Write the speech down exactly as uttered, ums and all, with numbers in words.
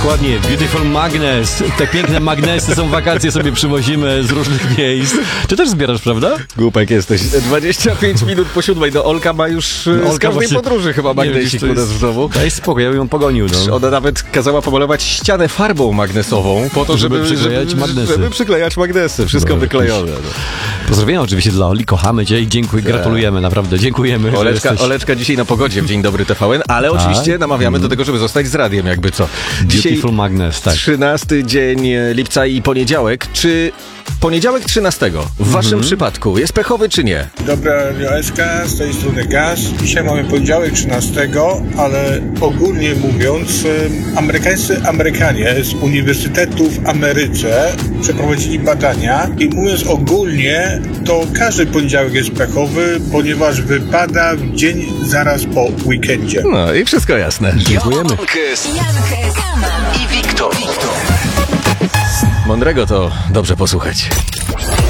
Dokładnie, Beautiful Magnes. Te piękne magnesy są wakacje, sobie przywozimy z różnych miejsc. Ty też zbierasz, prawda? Głupek jesteś. dwadzieścia pięć minut po siódmej. No Olka ma już no, Olka z każdej właśnie, podróży chyba magnesik u nas w domu. Daj spokój, ja bym ją pogonił. No. Ona nawet kazała pomalować ścianę farbą magnesową po to, żeby, żeby przyklejać żeby, magnesy. Żeby przyklejać magnesy. Wszystko no, wyklejone. No. Pozdrowienia oczywiście dla Oli, kochamy cię i dziękuję, gratulujemy, naprawdę, dziękujemy. Oleczka, jesteś... Oleczka dzisiaj na pogodzie w Dzień Dobry T V N, ale tak? oczywiście namawiamy mm. do tego, żeby zostać z radiem, jakby co. Dzisiaj Beautiful Magnes, tak. trzynasty dzień lipca i poniedziałek. Czy poniedziałek trzynastego w waszym mm-hmm. przypadku jest pechowy czy nie? Dobra, Radio S K, z tej strony Gaz. Dzisiaj mamy poniedziałek trzynastego, ale ogólnie mówiąc, amerykańscy Amerykanie z uniwersytetów w Ameryce przeprowadzili badania i mówiąc ogólnie, to każdy poniedziałek jest pechowy, ponieważ wypada w dzień zaraz po weekendzie. No i wszystko jasne. Dziękujemy. I Wiktor. Mądrego to dobrze posłuchać.